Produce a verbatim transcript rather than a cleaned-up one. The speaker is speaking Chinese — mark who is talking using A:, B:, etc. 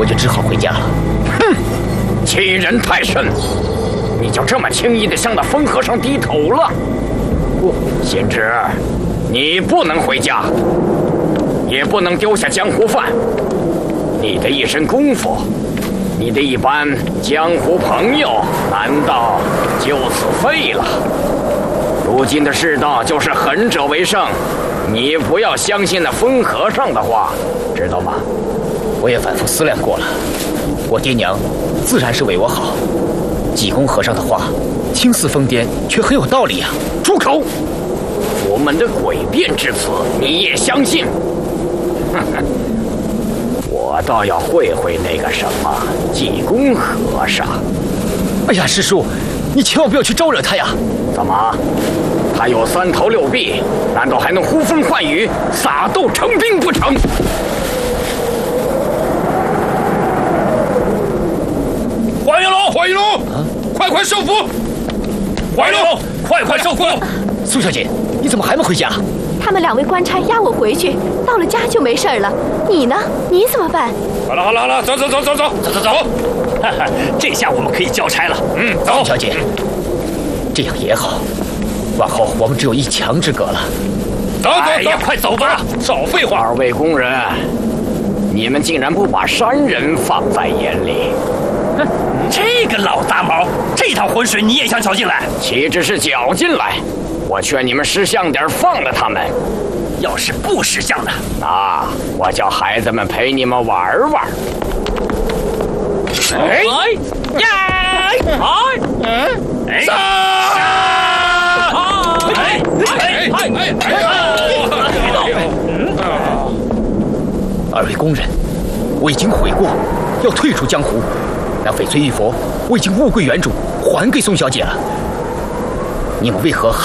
A: 我就只好回家了。
B: 哼，欺人太甚！你就这么轻易地向那疯和尚低头了？我贤侄，你不能回家，也不能丢下江湖饭。你的一身功夫，你的一般江湖朋友，难道就此废了？如今的世道就是狠者为胜，你不要相信那疯和尚的话，知道吗？
A: 我也反复思量过了，我爹娘自然是为我好，济公和尚的话听似疯癫，却很有道理呀、啊。
B: 住口！佛门的诡辩之词，你也相信？哼哼，我倒要会会那个什么济公和尚。
A: 哎呀，师叔，你千万不要去招惹他呀！
B: 怎么？他有三头六臂，难道还能呼风唤雨、撒豆成兵不成？
C: 黄云龙，黄云龙，啊、快快受俘！黄云龙，快快受俘！
A: 苏小姐，你怎么还没回家？
D: 他们两位官差押我回去，到了家就没事了。你呢？你怎么办？
C: 好了好了好了，走走走走走走走走！
E: 哈哈，这下我们可以交差了。
C: 嗯，走。
A: 苏小姐，这样也好，往后我们只有一墙之隔了。
C: 走走走，
E: 哎呀，快走吧！
C: 少废话！
B: 二位工人，你们竟然不把山人放在眼里！
E: 哼，这个老大毛，这趟浑水你也想搅进来？
B: 岂止是搅进来，我劝你们识相点，放了他们。
E: 要是不识相的，
B: 那我叫孩子们陪你们玩玩。
E: 哎呀！哎嗯哎！杀！哎哎哎哎！
A: 二位工人，我已经悔过，要退出江湖。那翡翠玉佛，我已经物归原主，还给宋小姐了。你们为何